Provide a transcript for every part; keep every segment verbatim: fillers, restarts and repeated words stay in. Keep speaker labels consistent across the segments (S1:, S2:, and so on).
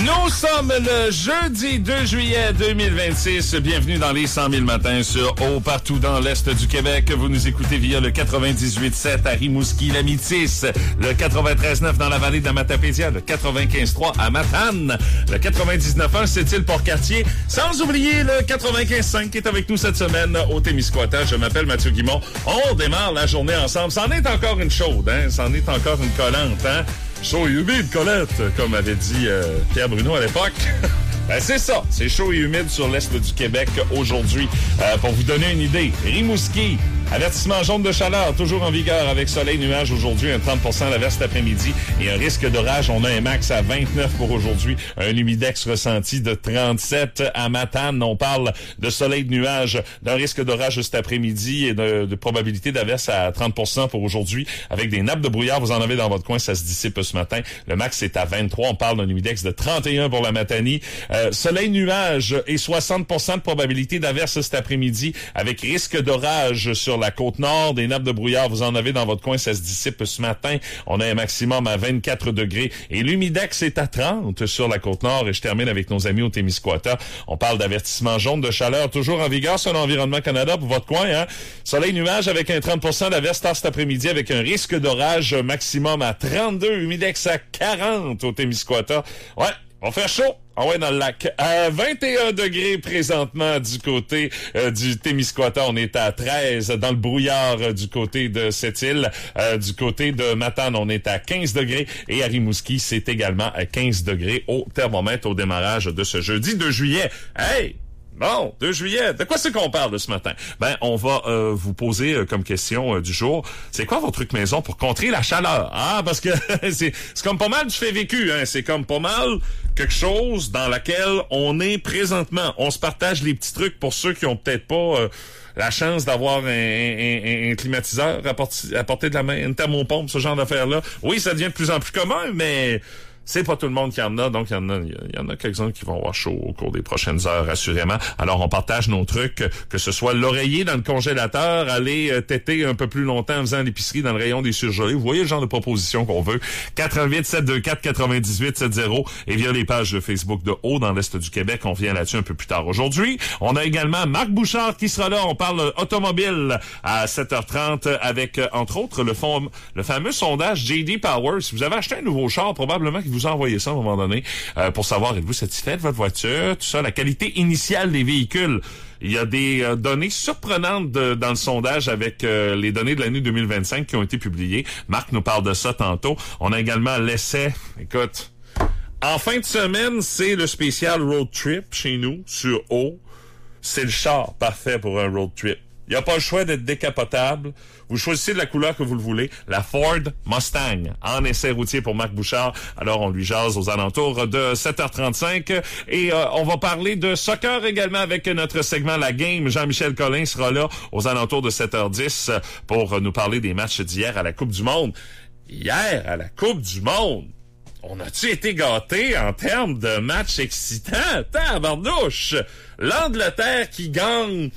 S1: Nous sommes le jeudi deux juillet deux mille vingt-six. Bienvenue dans les cent mille matins sur Haut partout dans l'Est du Québec. Vous nous écoutez via le quatre-vingt-dix-huit sept à Rimouski, la Métis, le quatre-vingt-treize neuf dans la vallée de la Matapédia, le quatre-vingt-quinze trois à Matane, le quatre-vingt-dix-neuf un Sept-Îles-Port-Cartier, sans oublier le quatre-vingt-quinze cinq qui est avec nous cette semaine au Témiscouata. Je m'appelle Mathieu Guimond. On démarre la journée ensemble. C'en est encore une chaude, hein? C'en est encore une collante, hein? Chaud et humide, Colette, comme avait dit euh, Pierre Bruno à l'époque. Ben c'est ça, c'est chaud et humide sur l'Est du Québec aujourd'hui. Euh, pour vous donner une idée, Rimouski, avertissement jaune de chaleur, toujours en vigueur avec soleil, nuage aujourd'hui, un trente pour cent d'averse cet après-midi et un risque d'orage. On a un max à vingt-neuf pour aujourd'hui, un humidex ressenti de trente-sept à Matane. On parle de soleil, de nuage, d'un risque d'orage cet après-midi et de, de probabilité d'averse à trente pour cent pour aujourd'hui avec des nappes de brouillard. Vous en avez dans votre coin, ça se dissipe ce matin. Le max est à vingt-trois. On parle d'un humidex de trente et un pour la Matanie. Euh, soleil, nuage et soixante pour cent de probabilité d'averse cet après-midi avec risque d'orage sur la côte nord. Des nappes de brouillard, vous en avez dans votre coin, ça se dissipe ce matin. On a un maximum à vingt-quatre degrés et l'humidex est à trente sur la côte nord. Et je termine avec nos amis au Témiscouata. On parle d'avertissement jaune de chaleur, toujours en vigueur sur l'Environnement Canada pour votre coin, hein. Soleil, nuage avec un trente pour cent d'averse tard cet après-midi avec un risque d'orage maximum à trente-deux, humidex à quarante au Témiscouata. Ouais, on fait chaud. Ah ouais, dans le lac. À vingt et un degrés présentement du côté euh, du Témiscouata. On est à treize dans le brouillard euh, du côté de Sept-Îles. Euh, du côté de Matane, on est à quinze degrés. Et à Rimouski, c'est également à quinze degrés au thermomètre au démarrage de ce jeudi deux juillet. Hey! Bon, deux juillet, de quoi c'est qu'on parle de ce matin? Ben, on va euh, vous poser euh, comme question euh, du jour, c'est quoi votre truc maison pour contrer la chaleur? Ah, parce que c'est c'est comme pas mal du fait vécu, hein. C'est comme pas mal quelque chose dans laquelle on est présentement. On se partage les petits trucs pour ceux qui ont peut-être pas euh, la chance d'avoir un, un, un, un climatiseur à portée, à portée de la main, une thermopompe, ce genre d'affaires-là. Oui, ça devient de plus en plus commun, mais c'est pas tout le monde qui en a, donc il y en a, il y en a quelques-uns qui vont avoir chaud au cours des prochaines heures, assurément. Alors, on partage nos trucs, que ce soit l'oreiller dans le congélateur, aller euh, téter un peu plus longtemps en faisant l'épicerie dans le rayon des surgelés. Vous voyez le genre de proposition qu'on veut. quatre un huit, sept deux quatre, quatre-vingt-dix-huit soixante et via les pages de Facebook de Haut dans l'Est du Québec. On vient là-dessus un peu plus tard aujourd'hui. On a également Marc Bouchard qui sera là. On parle automobile à sept heures trente avec, entre autres, le, fond, le fameux sondage J D Power. Si vous avez acheté un nouveau char, probablement que vous envoyez ça à un moment donné euh, pour savoir êtes-vous satisfait de votre voiture, tout ça, la qualité initiale des véhicules. Il y a des euh, données surprenantes de, dans le sondage avec euh, les données de l'année deux mille vingt-cinq qui ont été publiées. Marc nous parle de ça tantôt. On a également l'essai. Écoute, en fin de semaine, c'est le spécial road trip chez nous sur Haut. C'est le char parfait pour un road trip. Il n'y a pas le choix d'être décapotable. Vous choisissez de la couleur que vous le voulez. La Ford Mustang en essai routier pour Marc Bouchard. Alors, on lui jase aux alentours de sept heures trente-cinq. Et euh, on va parler de soccer également avec notre segment La Game. Jean-Michel Collin sera là aux alentours de sept heures dix pour nous parler des matchs d'hier à la Coupe du Monde. Hier, à la Coupe du Monde, on a-tu été gâtés en termes de matchs excitants? Tabarnouche! L'Angleterre qui gagne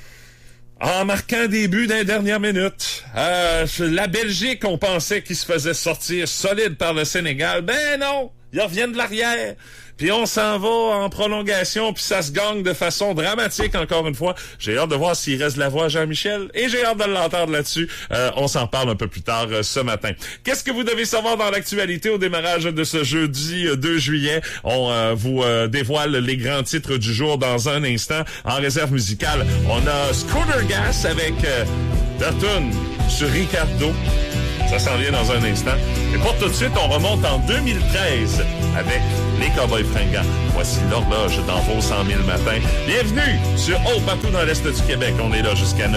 S1: en marquant des buts dans les dernières minutes. Euh, la Belgique, on pensait qu'ils se faisait sortir solide par le Sénégal. Ben non! Ils reviennent de l'arrière. Puis on s'en va en prolongation, puis ça se gagne de façon dramatique, encore une fois. J'ai hâte de voir s'il reste de la voix à Jean-Michel, et j'ai hâte de l'entendre là-dessus. Euh, on s'en parle un peu plus tard euh, ce matin. Qu'est-ce que vous devez savoir dans l'actualité au démarrage de ce jeudi euh, deux juillet? On euh, vous euh, dévoile les grands titres du jour dans un instant. En réserve musicale, on a Scooter Gas avec euh, la toune sur Ricardo. Ça s'en vient dans un instant. Et pour tout de suite, on remonte en deux mille treize avec les Cowboys fringants. Voici l'horloge dans vos cent mille matins. Bienvenue sur Haut partout dans l'Est du Québec. On est là jusqu'à neuf.